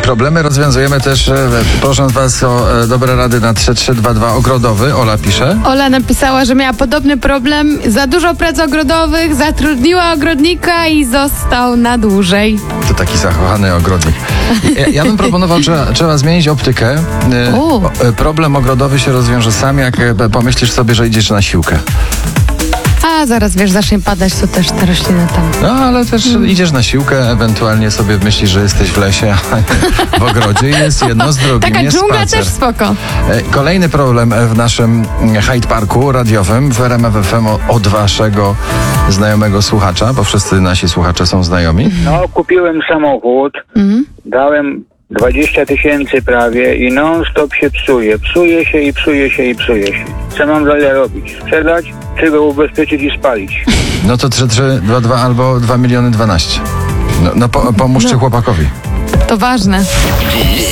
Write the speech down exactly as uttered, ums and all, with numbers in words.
Problemy rozwiązujemy też, e, prosząc was o e, dobre rady na trzy trzy dwa dwa ogrodowy. Ola pisze. Ola napisała, że miała podobny problem. Za dużo prac ogrodowych, zatrudniła ogrodnika i został na dłużej. To taki zakochany ogrodnik. Ja, ja bym proponował, że trzeba zmienić optykę. E, o, e, problem ogrodowy się rozwiąże sam, jak e, pomyślisz sobie, że idziesz na siłkę. A zaraz, wiesz, zacznie padać, to też te rośliny tam. No, ale też hmm. idziesz na siłkę, ewentualnie sobie myślisz, że jesteś w lesie, a w ogrodzie i jest jedno z drugim. Taka jest dżungla spacer. też spoko. Kolejny problem w naszym Hyde Parku radiowym w R M F F M od waszego znajomego słuchacza, bo wszyscy nasi słuchacze są znajomi. No, kupiłem samochód, Mhm. dałem dwadzieścia tysięcy prawie i non-stop się psuje. Psuje się i psuje się i psuje się. Co mam dalej robić? Sprzedać, czy go ubezpieczyć i spalić? No to trzy trzy dwa dwa albo dwa miliony dwanaście. No, no po, pomóżcie No. chłopakowi. To ważne.